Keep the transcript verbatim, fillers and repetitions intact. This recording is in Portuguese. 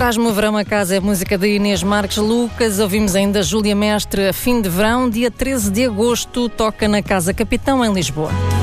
Traz-me o verão a casa é a música da Inês Marques Lucas. Ouvimos ainda Júlia Mestre, a fim de verão, dia treze de agosto, toca na Casa Capitão, em Lisboa.